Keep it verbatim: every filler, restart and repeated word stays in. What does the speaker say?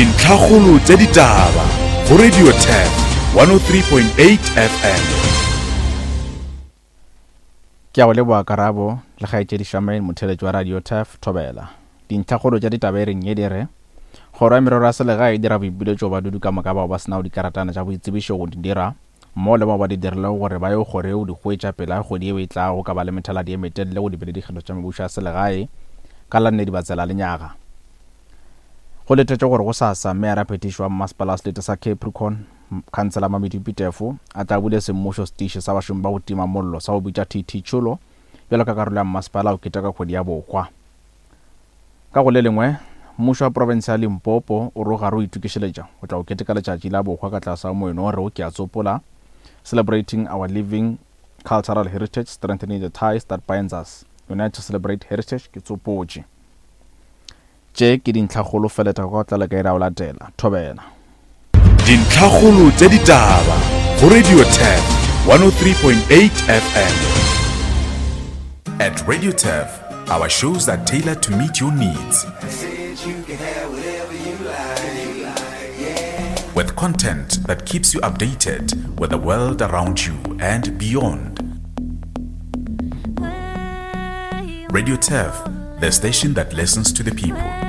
dintlhakgolo tse ditaba go Radio Tef one oh three point eight F M. Ke a go leboa Karabo le kgaetšedi Shamail motheletši wa Radio Tef Thobela. Dintlhakgolo tša ditaba e reng ye dire kgoro ya merero ya selegae e dira boipiletšo ba dudu ka moka bao ba senao dikaratana tša boitsebišo go di dira mmogo le bao ba di dirile gore ba ye kgoreo di hwetša pela kgwedi eo e tlago ka ba le methaladi e metelele go dibele dikgetho tša mebušo ya selegae ka la nne di batsela lenyaga. Go letetše gore go sasa mme a rapetišwa masepala selete sa Capricorn kansela Mamedi Pitefo a tla bule semmušo setiše sa bašomi ba go tima mollo sa go bitša T T Chulo bjalo ka karolo ya masepala o keteka kgwedi ya bokgwa. Ka go le lengwe mmušo wa province ya Limpopo o rogare o itukišeletša go tla go keteka letšatši la bokgwa ka tlasa wa moeno re o ke a tsopola celebrating our living cultural heritage, strengthening the ties that binds us. Unite to celebrate heritage ke tsopotše tše ke dintlhakgolo feleta go tla le ka ira o latela Thobela. Dintlhakgolo tse ditaba go Radio Tef one oh three point eight F M. At Radio Tef, our shows are tailored to meet your needs. With content that keeps you updated with the world around you and beyond. Radio Tef, the station that listens to the people.